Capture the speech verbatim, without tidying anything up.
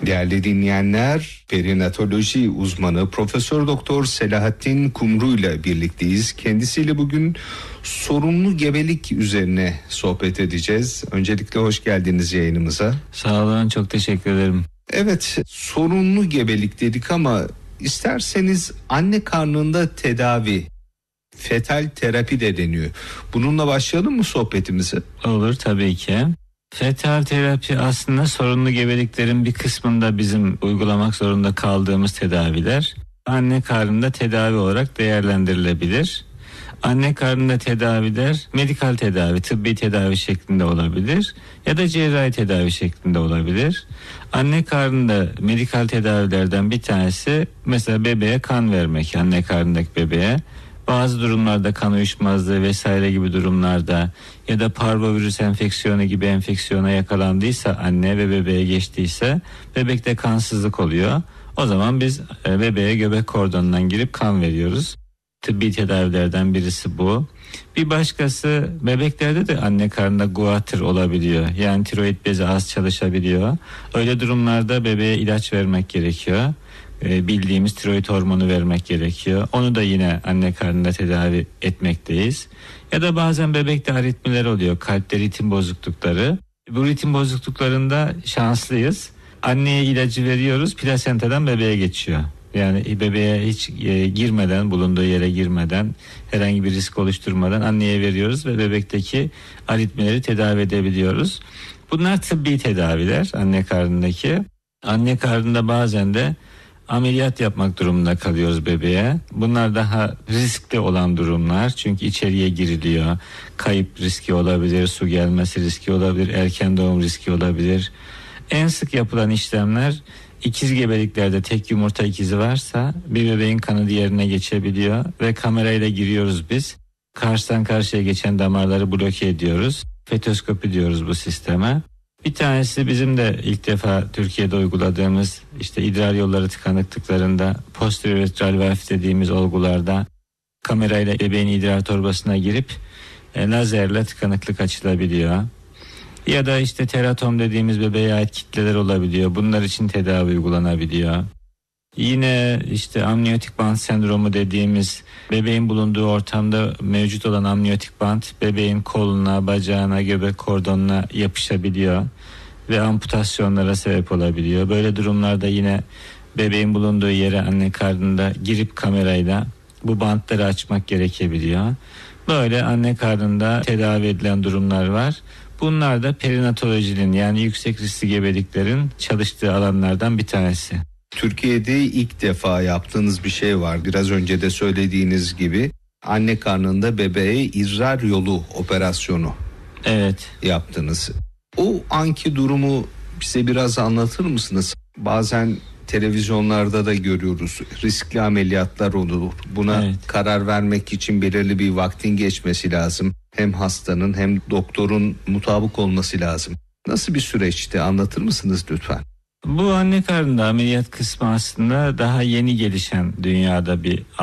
Değerli dinleyenler, perinatoloji uzmanı Profesör Doktor Selahattin Kumru ile birlikteyiz. Kendisiyle bugün sorunlu gebelik üzerine sohbet edeceğiz. Öncelikle hoş geldiniz yayınımıza. Sağ olun, çok teşekkür ederim. Evet, sorunlu gebelik dedik ama isterseniz anne karnında tedavi, fetal terapi de deniyor. Bununla başlayalım mı sohbetimizi? Olur tabii ki. Fetal terapi aslında sorunlu gebeliklerin bir kısmında bizim uygulamak zorunda kaldığımız tedaviler. Anne karnında tedavi olarak değerlendirilebilir. Anne karnında tedaviler medikal tedavi, tıbbi tedavi şeklinde olabilir ya da cerrahi tedavi şeklinde olabilir. Anne karnında medikal tedavilerden bir tanesi mesela bebeğe kan vermek, anne karnındaki bebeğe. Bazı durumlarda kan uyuşmazlığı vesaire gibi durumlarda ya da parvovirüs enfeksiyonu gibi enfeksiyona yakalandıysa anne ve bebeğe geçtiyse bebekte kansızlık oluyor. O zaman biz bebeğe göbek kordonundan girip kan veriyoruz. Tıbbi tedavilerden birisi bu. Bir başkası bebeklerde de anne karnında guatr olabiliyor. Yani tiroid bezi az çalışabiliyor. Öyle durumlarda bebeğe ilaç vermek gerekiyor. Bildiğimiz tiroid hormonu vermek gerekiyor. Onu da yine anne karnında tedavi etmekteyiz. Ya da bazen bebekte aritmiler oluyor. Kalpte ritim bozuklukları. Bu ritim bozukluklarında şanslıyız. Anneye ilacı veriyoruz. Plasentadan bebeğe geçiyor. Yani bebeğe hiç e, girmeden, bulunduğu yere girmeden, herhangi bir risk oluşturmadan anneye veriyoruz ve bebekteki aritmileri tedavi edebiliyoruz. Bunlar tıbbi tedaviler anne karnındaki. Anne karnında bazen de ameliyat yapmak durumunda kalıyoruz bebeğe. Bunlar daha riskli olan durumlar. Çünkü içeriye giriliyor. Kayıp riski olabilir, su gelmesi riski olabilir, erken doğum riski olabilir. En sık yapılan işlemler ikiz gebeliklerde tek yumurta ikizi varsa bir bebeğin kanı diğerine geçebiliyor ve kamerayla giriyoruz biz. Karşıdan karşıya geçen damarları bloke ediyoruz. Fetoskopi diyoruz bu sisteme. Bir tanesi bizim de ilk defa Türkiye'de uyguladığımız işte idrar yolları tıkanıklıklarında posterior valve dediğimiz olgularda kamerayla bebeğin idrar torbasına girip e, lazerle tıkanıklık açılabiliyor. Ya da işte teratom dediğimiz bebeğe ait kitleler olabiliyor. Bunlar için tedavi uygulanabiliyor. Yine işte amniyotik bant sendromu dediğimiz bebeğin bulunduğu ortamda mevcut olan amniyotik bant bebeğin koluna, bacağına, göbek kordonuna yapışabiliyor ve amputasyonlara sebep olabiliyor. Böyle durumlarda yine bebeğin bulunduğu yere anne karnında girip kamerayla bu bantları açmak gerekebiliyor. Böyle anne karnında tedavi edilen durumlar var. Bunlar da perinatolojinin yani yüksek riskli gebeliklerin çalıştığı alanlardan bir tanesi. Türkiye'de ilk defa yaptığınız bir şey var. Biraz önce de söylediğiniz gibi anne karnında bebeğe idrar yolu operasyonu evet. yaptınız. O anki durumu bize biraz anlatır mısınız? Bazen televizyonlarda da görüyoruz. Riskli ameliyatlar olur. Buna evet. karar vermek için belirli bir vaktin geçmesi lazım. Hem hastanın hem doktorun mutabık olması lazım. Nasıl bir süreçti? Anlatır mısınız lütfen? Bu anne karnında ameliyat kısmı aslında daha yeni gelişen dünyada bir